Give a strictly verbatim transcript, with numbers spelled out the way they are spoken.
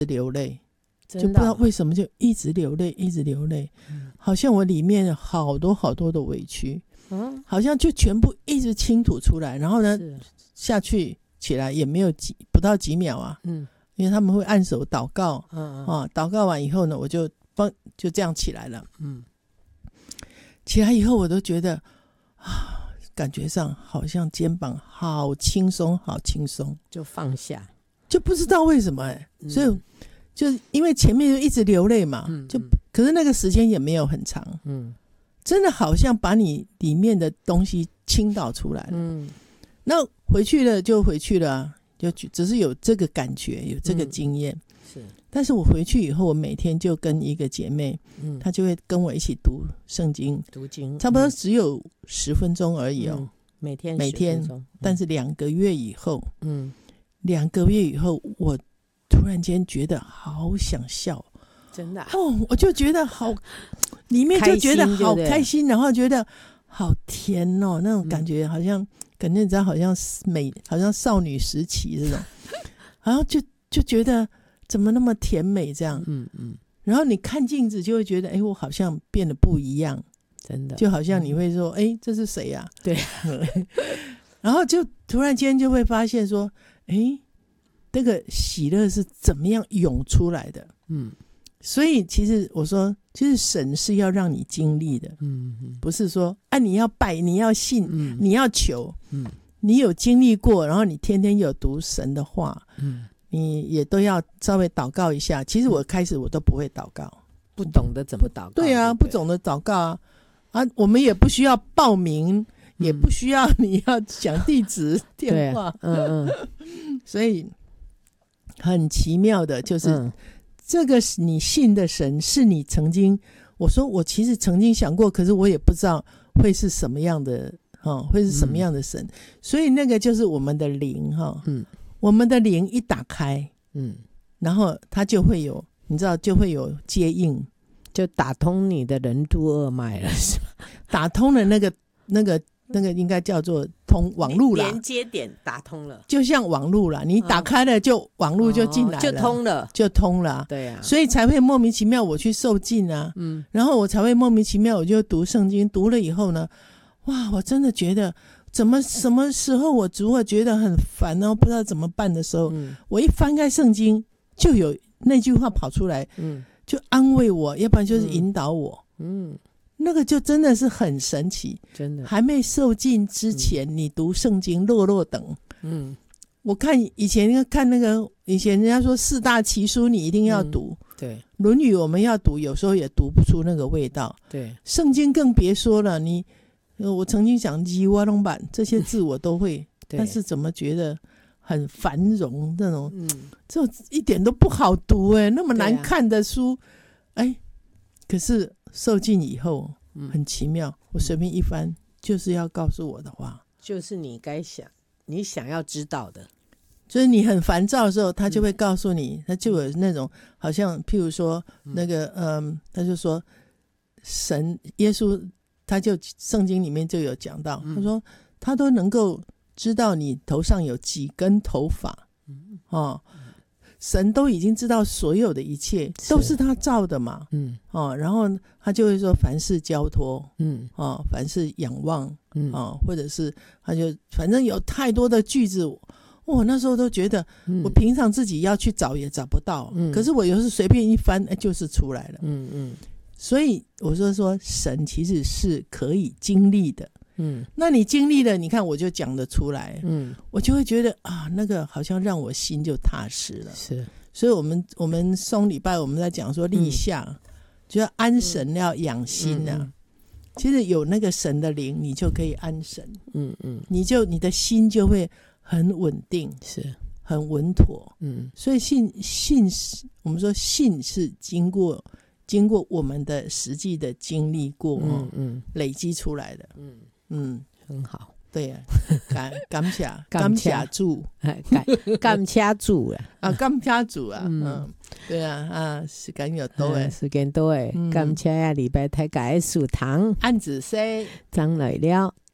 流泪， 真的哦， 就不知道为什么就一直流泪一直流泪、嗯、好像我里面有好多好多的委屈、嗯、好像就全部一直倾吐出来，然后呢下去起来也没有几不到几秒啊，嗯，因为他们会按手祷告，嗯嗯、啊，祷告完以后呢我就帮就这样起来了，嗯，起来以后我都觉得啊，感觉上好像肩膀好轻松好轻松， 就放下， 就不知道为什么、欸嗯、所以就因为前面就一直流泪嘛、嗯、就可是那个时间也没有很长，嗯，真的好像把你里面的东西倾倒出来了，嗯，那回去了就回去了、啊、就只是有这个感觉有这个经验、嗯、是，但是我回去以后我每天就跟一个姐妹、嗯、她就会跟我一起读圣经， 读经差不多只有十分钟而已哦、嗯、 每天每天、 嗯、 但是两个月以后嗯，两个月以后我突然间觉得好想笑， 真的、啊、 哦，我就觉得好里面就觉得好开心，然后觉得好甜哦，那种感觉好像、嗯、感觉你知道好像美好像少女时期这种然后就就觉得怎么那么甜美这样，嗯嗯，然后你看镜子就会觉得哎，我好像变得不一样， 真的， 就好像你会说哎、嗯，这是谁啊， 对然后就突然间就会发现说哎，这个喜乐是怎么样涌出来的，嗯，所以其实我说其实神是要让你经历的，嗯，不是说啊你要拜你要信、嗯、你要求，嗯，你有经历过，然后你天天有读神的话，嗯，你也都要稍微祷告一下。其实我开始我都不会祷告， 不懂得怎么祷告， 对啊，对不懂得祷告啊啊，我们也不需要报名、嗯、也不需要你要讲地址电话，嗯嗯，所以很奇妙的就是、嗯、这个你信的神是你曾经，我说我其实曾经想过，可是我也不知道会是什么样的、哦、会是什么样的神、嗯、所以那个就是我们的灵、哦嗯、我们的灵一打开、嗯、然后它就会有你知道就会有接应， 就打通你的任督二脉了是吧？ 打通了那个那个那个应该叫做通网路啦， 连接点打通了， 就像网路啦，你打开了就、哦、网路就进来了、哦、 就通了就通了， 对啊， 所以才会莫名其妙我去受浸啊，嗯，然后我才会莫名其妙我就读圣经，读了以后呢，哇，我真的觉得怎么什么时候我如果觉得很烦然后不知道怎么办的时候、嗯、我一翻开圣经就有那句话跑出来，嗯，就安慰我，要不然就是引导我，嗯，那个就真的是很神奇， 真的。 还没受浸之前、嗯、你读圣经落落等，嗯，我看以前看那个以前人家说四大奇书你一定要读、嗯、 对， 论语我们要读，有时候也读不出那个味道， 对， 圣经更别说了，你我曾经想吉瓦隆版这些字我都会但是怎么觉得很繁荣那种，嗯，这一点都不好读哎、欸，那么难看的书，哎、啊，可是受浸以后、嗯、很奇妙，我随便一翻、嗯、就是要告诉我的话， 就是你该想你想要知道的， 就是你很烦躁的时候他就会告诉你、嗯、他就有那种好像譬如说那个 嗯, 嗯，他就说神耶稣他就圣经里面就有讲到、嗯、他说他都能够知道你头上有几根头发、嗯哦、神都已经知道所有的一切都是他造的嘛、嗯哦、然后他就会说凡事交托、嗯哦、凡事仰望、嗯哦、或者是他就反正有太多的句子，我那时候都觉得我平常自己要去找也找不到、嗯、可是我有时随便一翻、哎、就是出来了，嗯嗯，所以我说说神其实是可以经历的，嗯，那你经历了，你看我就讲得出来，嗯，我就会觉得啊，那个好像让我心就踏实了。 是， 所以我们我们松礼拜我们在讲说立夏、嗯、就要安神，要养心啊、嗯、其实有那个神的灵你就可以安神，嗯嗯，你就你的心就会很稳定， 是很稳妥，嗯，所以信信我们说信是经过经过我们的实际的经历过、嗯嗯、累积出来的，嗯嗯， 很好， 对呀、啊，感感谢感谢主， 感谢主啊，感谢主啊，嗯，嗯对啊啊，時間又多誒， 時間多誒，感謝啊禮拜大家的書堂， 按子說， 張來了。